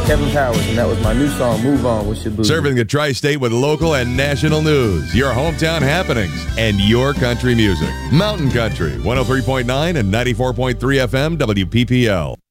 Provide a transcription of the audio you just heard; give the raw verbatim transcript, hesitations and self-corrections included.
Kevin Powers, and that was my new song, Move On with Shabu. Serving the tri-state with local and national news, your hometown happenings, and your country music. Mountain Country, one oh three point nine and ninety-four point three F M W P P L.